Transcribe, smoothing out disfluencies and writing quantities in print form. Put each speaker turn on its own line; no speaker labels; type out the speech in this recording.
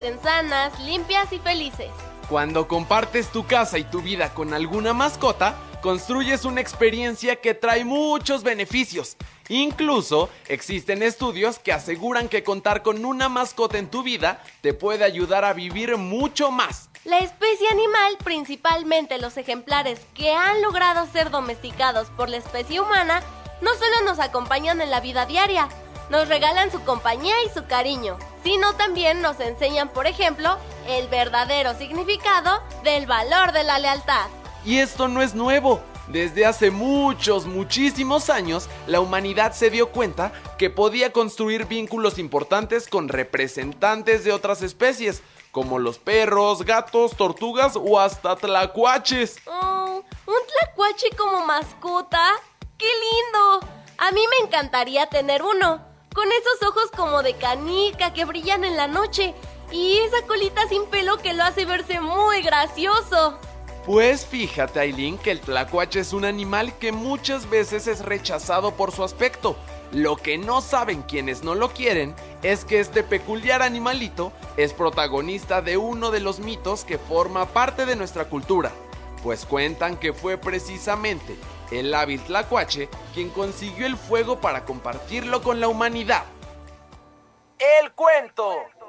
estén sanas, limpias y felices.
Cuando compartes tu casa y tu vida con alguna mascota, construyes una experiencia que trae muchos beneficios. Incluso existen estudios que aseguran que contar con una mascota en tu vida te puede ayudar a vivir mucho más.
La especie animal, principalmente los ejemplares que han logrado ser domesticados por la especie humana, no solo nos acompañan en la vida diaria, nos regalan su compañía y su cariño, sino también nos enseñan, por ejemplo, el verdadero significado del valor de la lealtad.
Y esto no es nuevo. Desde hace muchísimos años, la humanidad se dio cuenta que podía construir vínculos importantes con representantes de otras especies, como los perros, gatos, tortugas o hasta tlacuaches.
Oh, ¿un tlacuache como mascota? ¡Qué lindo! A mí me encantaría tener uno, con esos ojos como de canica que brillan en la noche y esa colita sin pelo que lo hace verse muy gracioso.
Pues fíjate, Aileen, que el tlacuache es un animal que muchas veces es rechazado por su aspecto. Lo que no saben quienes no lo quieren es que este peculiar animalito es protagonista de uno de los mitos que forma parte de nuestra cultura, pues cuentan que fue precisamente el hábil tlacuache quien consiguió el fuego para compartirlo con la humanidad. El cuento.